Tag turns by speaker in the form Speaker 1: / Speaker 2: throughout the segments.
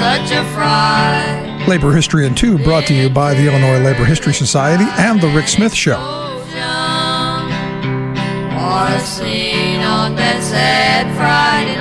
Speaker 1: such a fright.
Speaker 2: Labor History in 2 brought to you by the Illinois Labor History Society and The Rick Smith Show.
Speaker 1: What a scene on that sad Friday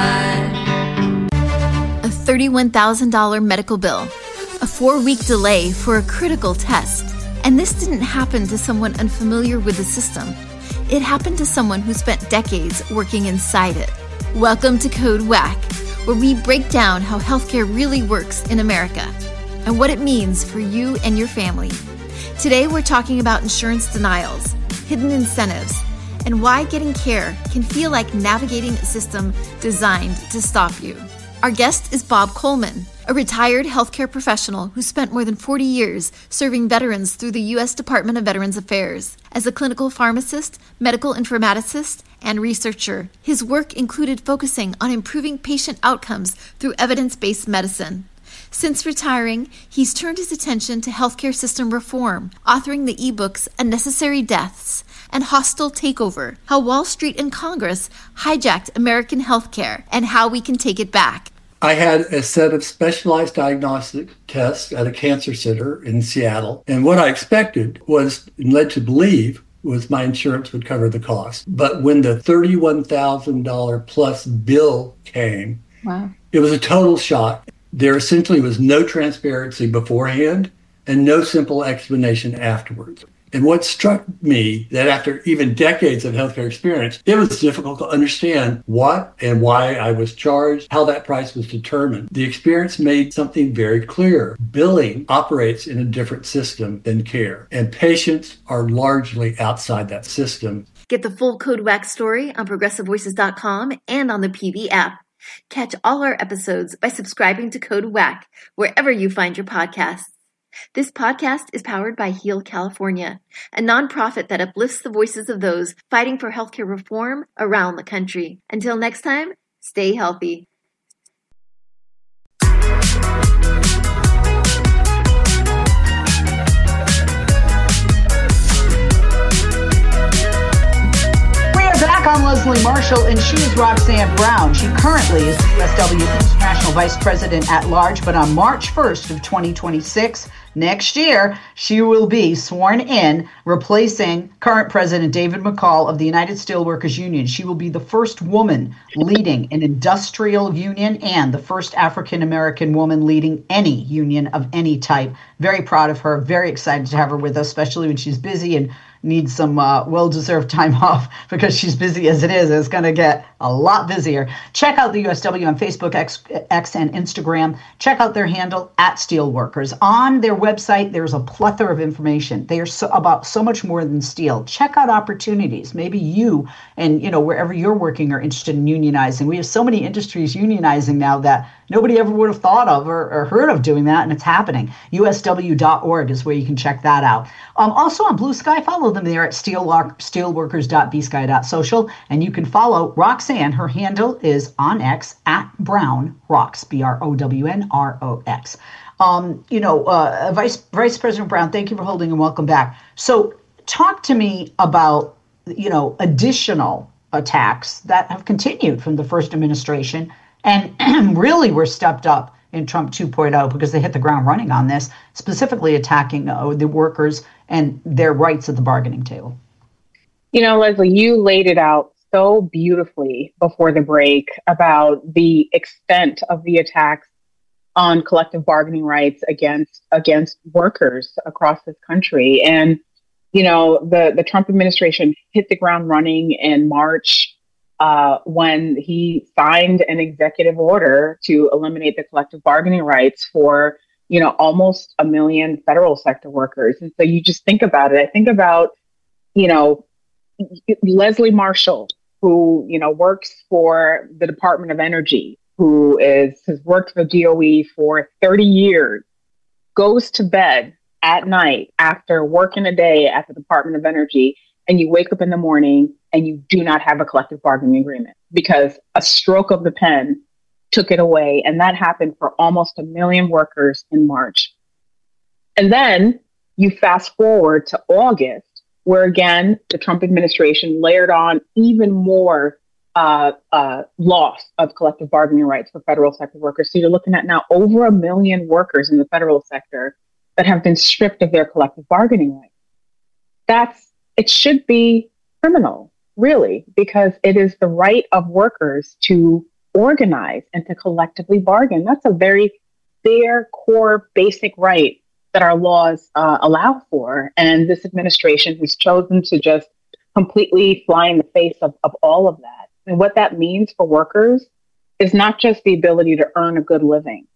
Speaker 1: night.
Speaker 3: A $31,000 medical bill, a 4-week delay for a critical test. And this didn't happen to someone unfamiliar with the system. It happened to someone who spent decades working inside it. Welcome to Code WACK, where we break down how healthcare really works in America and what it means for you and your family. Today, we're talking about insurance denials, hidden incentives, and why getting care can feel like navigating a system designed to stop you. Our guest is Bob Coleman, a retired healthcare professional who spent more than 40 years serving veterans through the U.S. Department of Veterans Affairs. As a clinical pharmacist, medical informaticist, and researcher, his work included focusing on improving patient outcomes through evidence-based medicine. Since retiring, he's turned his attention to healthcare system reform, authoring the ebooks Unnecessary Deaths and Hostile Takeover, How Wall Street and Congress Hijacked American Healthcare and How We Can Take It Back.
Speaker 4: I had a set of specialized diagnostic tests at a cancer center in Seattle. And what I expected was, and led to believe, was my insurance would cover the cost. But when the $31,000 plus bill came,
Speaker 3: Wow.
Speaker 4: It was a total shock. There essentially was no transparency beforehand and no simple explanation afterwards. And what struck me that after even decades of healthcare experience, it was difficult to understand what and why I was charged, how that price was determined. The experience made something very clear. Billing operates in a different system than care, and patients are largely outside that system.
Speaker 3: Get the full Code WACK story on ProgressiveVoices.com and on the PV app. Catch all our episodes by subscribing to Code WACK wherever you find your podcasts. This podcast is powered by Heal California, a nonprofit that uplifts the voices of those fighting for healthcare reform around the country. Until next time, stay healthy.
Speaker 5: Back, I'm Leslie Marshall, and she is Roxanne Brown. She currently is the USW International Vice President at Large, but on March 1st of 2026, next year, she will be sworn in, replacing current President David McCall of the United Steelworkers Union. She will be the first woman leading an industrial union and the first African-American woman leading any union of any type. Very proud of her, very excited to have her with us, especially when she's busy and needs some well-deserved time off because she's busy as it is. It's going to get a lot busier. Check out the USW on Facebook, X, and Instagram. Check out their handle @Steelworkers. On their website, there's a plethora of information. They are about so much more than steel. Check out opportunities. Maybe you and wherever you're working are interested in unionizing. We have so many industries unionizing now that nobody ever would have thought of or heard of doing that, and it's happening. USW.org is where you can check that out. Also on Blue Sky, follow them there at steelworkers.bsky.social, and you can follow Roxanne. Her handle is on X @BrownRox, BROWNROX. Vice President Brown, thank you for holding and welcome back. So talk to me about, additional attacks that have continued from the first administration and really were stepped up in Trump 2.0 because they hit the ground running on this, specifically attacking the workers and their rights at the bargaining table.
Speaker 6: Leslie, you laid it out so beautifully before the break about the extent of the attacks on collective bargaining rights against workers across this country. And, the Trump administration hit the ground running in March when he signed an executive order to eliminate the collective bargaining rights for, almost 1 million federal sector workers. And so you just think about it. I think about, Leslie Marshall, who, works for the Department of Energy, who has worked for DOE for 30 years, goes to bed at night after working a day at the Department of Energy, and you wake up in the morning and you do not have a collective bargaining agreement because a stroke of the pen took it away. And that happened for almost 1 million workers in March. And then you fast forward to August, where again, the Trump administration layered on even more loss of collective bargaining rights for federal sector workers. So you're looking at now over 1 million workers in the federal sector that have been stripped of their collective bargaining rights. It should be criminal, really, because it is the right of workers to organize and to collectively bargain. That's a very bare, core, basic right that our laws allow for. And this administration has chosen to just completely fly in the face of all of that. And what that means for workers is not just the ability to earn a good living.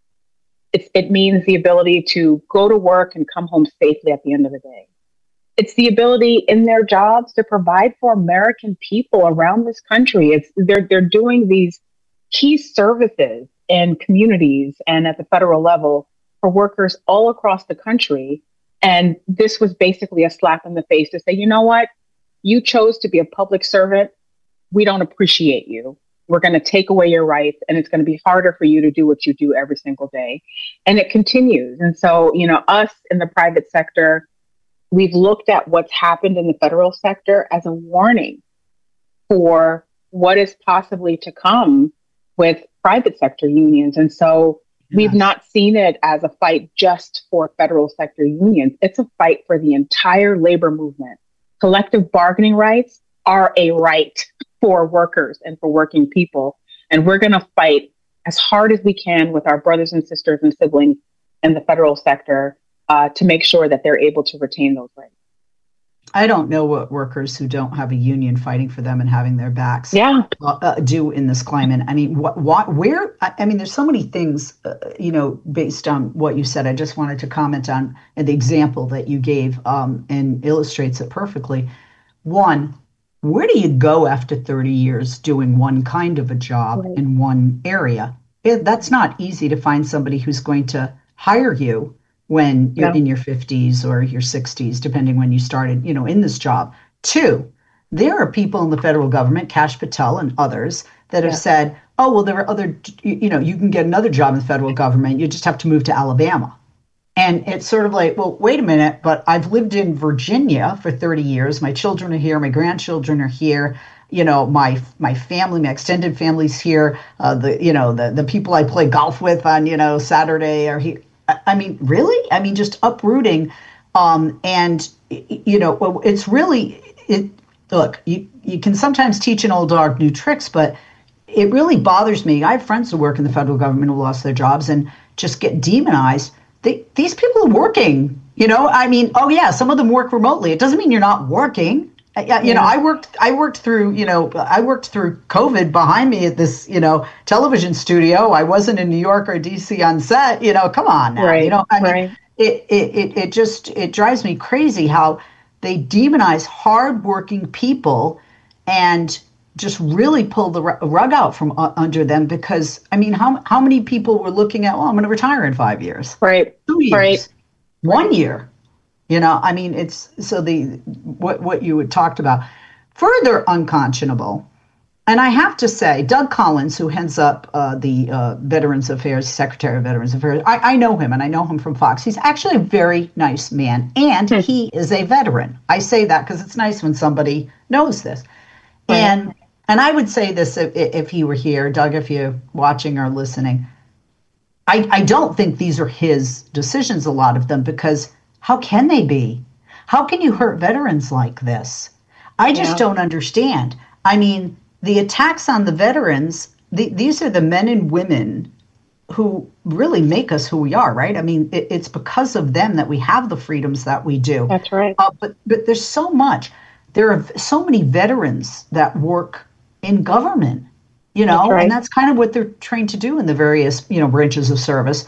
Speaker 6: It means the ability to go to work and come home safely at the end of the day. It's the ability in their jobs to provide for American people around this country. They're doing these key services in communities and at the federal level for workers all across the country. And this was basically a slap in the face to say, you know what? You chose to be a public servant. We don't appreciate you. We're going to take away your rights, and it's going to be harder for you to do what you do every single day. And it continues. And so, us in the private sector, we've looked at what's happened in the federal sector as a warning for what is possibly to come with private sector unions. And so we've not seen it as a fight just for federal sector unions. It's a fight for the entire labor movement. Collective bargaining rights are a right for workers and for working people. And we're going to fight as hard as we can with our brothers and sisters and siblings in the federal sector to make sure that they're able to retain those rights.
Speaker 5: I don't know what workers who don't have a union fighting for them and having their backs do in this climate. I mean, there's so many things, based on what you said. I just wanted to comment on the example that you gave and illustrates it perfectly. One, where do you go after 30 years doing one kind of a job in one area? That's not easy to find somebody who's going to hire you when you're in your 50s or your 60s, depending when you started, in this job. Two, there are people in the federal government, Kash Patel and others, that have said, oh, well, there are other, you can get another job in the federal government. You just have to move to Alabama. And it's sort of like, well, wait a minute, but I've lived in Virginia for 30 years. My children are here. My grandchildren are here. My family, my extended family's here. The people I play golf with on, Saturday are here. I mean, really? I mean, just uprooting. It's really, look, you can sometimes teach an old dog new tricks, but it really bothers me. I have friends who work in the federal government who lost their jobs and just get demonized. These people are working, some of them work remotely. It doesn't mean you're not working. I worked through COVID behind me at this, television studio. I wasn't in New York or DC on set, come on now. Right. It drives me crazy how they demonize hardworking people and just really pull the rug out from under them because, how many people were looking at, I'm going to retire in 5 years. Right. 2 years. Right. 1 year. It's so what you had talked about. Further unconscionable. And I have to say, Doug Collins, who heads up the Veterans Affairs, Secretary of Veterans Affairs, I know him, and I know him from Fox. He's actually a very nice man, and he is a veteran. I say that because it's nice when somebody knows this. Right. And I would say this if he were here, Doug, if you're watching or listening, I don't think these are his decisions, a lot of them, because how can they be? How can you hurt veterans like this? I just don't understand. The attacks on the veterans, these are the men and women who really make us who we are, right? It's because of them that we have the freedoms that we do.
Speaker 6: That's right.
Speaker 5: But there's so much. There are so many veterans that work in government, that's right. And that's kind of what they're trained to do in the various, branches of service.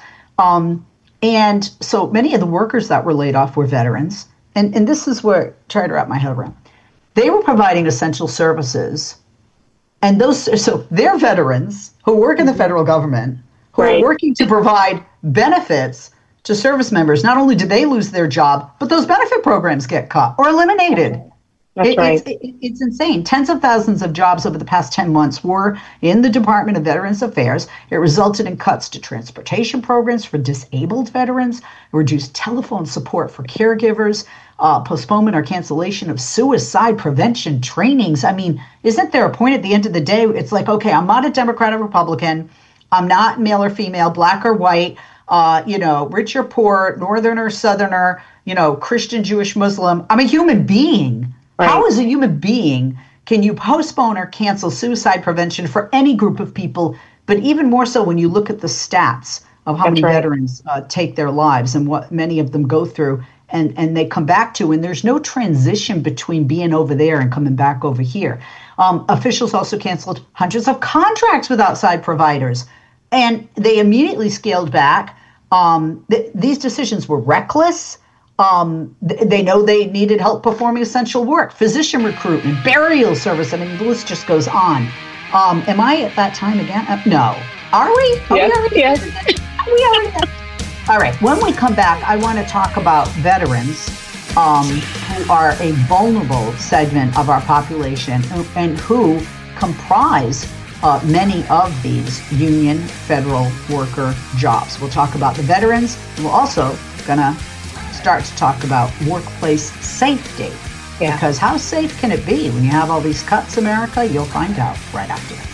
Speaker 5: And so many of the workers that were laid off were veterans. And this is where I try to wrap my head around. They were providing essential services. And they're veterans who work in the federal government, who are working to provide benefits to service members. Not only did they lose their job, but those benefit programs get cut or eliminated.
Speaker 6: That's right.
Speaker 5: It's insane. Tens of thousands of jobs over the past 10 months were in the Department of Veterans Affairs. It resulted in cuts to transportation programs for disabled veterans, reduced telephone support for caregivers, postponement or cancellation of suicide prevention trainings. I mean, isn't there a point at the end of the day? It's like, okay, I'm not a Democrat or Republican. I'm not male or female, black or white, rich or poor, northern or southerner, Christian, Jewish, Muslim. I'm a human being. Right. How, as a human being, can you postpone or cancel suicide prevention for any group of people, but even more so when you look at the stats of how many veterans take their lives and what many of them go through and they come back to, and there's no transition between being over there and coming back over here. Officials also canceled hundreds of contracts with outside providers, and they immediately scaled back. These decisions were reckless. They know they needed help performing essential work, physician recruitment, burial service. I mean, the list just goes on. Am I at that time again? No. Are we?
Speaker 6: Yes.
Speaker 5: Are we already? All right. When we come back, I want to talk about veterans who are a vulnerable segment of our population and who comprise many of these union federal worker jobs. We'll talk about the veterans. We're also going to start to talk about workplace safety. Yeah. Because how safe can it be when you have all these cuts, America? You'll find out right after this.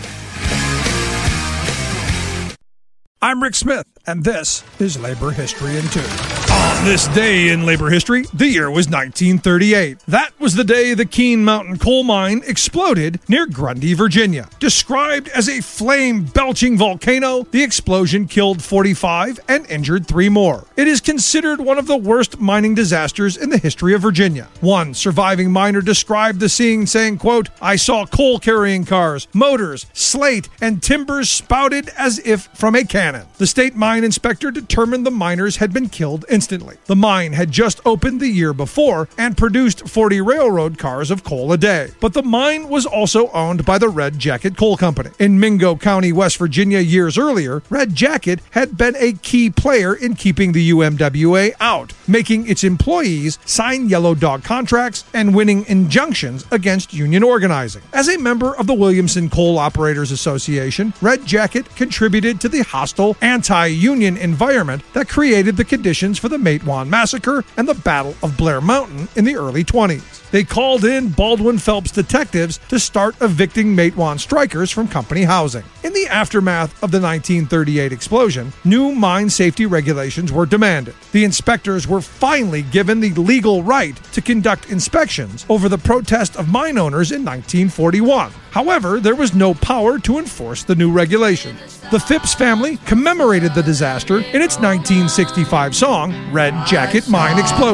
Speaker 2: I'm Rick Smith, and this is Labor History in 2. On this day in labor history, the year was 1938. That was the day the Keene Mountain coal mine exploded near Grundy, Virginia. Described as a flame-belching volcano, the explosion killed 45 and injured 3 more. It is considered one of the worst mining disasters in the history of Virginia. One surviving miner described the scene saying, quote, "I saw coal-carrying cars, motors, slate, and timbers spouted as if from a cannon." The state mine inspector determined the miners had been killed instantly. The mine had just opened the year before and produced 40 railroad cars of coal a day. But the mine was also owned by the Red Jacket Coal Company. In Mingo County, West Virginia, years earlier, Red Jacket had been a key player in keeping the UMWA out, making its employees sign yellow dog contracts and winning injunctions against union organizing. As a member of the Williamson Coal Operators Association, Red Jacket contributed to the hostile anti-union environment that created the conditions for the Matewan Massacre and the Battle of Blair Mountain in the early 20s. They called in Baldwin Phelps detectives to start evicting Matewan strikers from company housing. In the aftermath of the 1938 explosion, new mine safety regulations were demanded. The inspectors were finally given the legal right to conduct inspections over the protest of mine owners in 1941. However, there was no power to enforce the new regulations. The Phipps family commemorated the disaster in its 1965 song, Red Jacket Mine Explosion.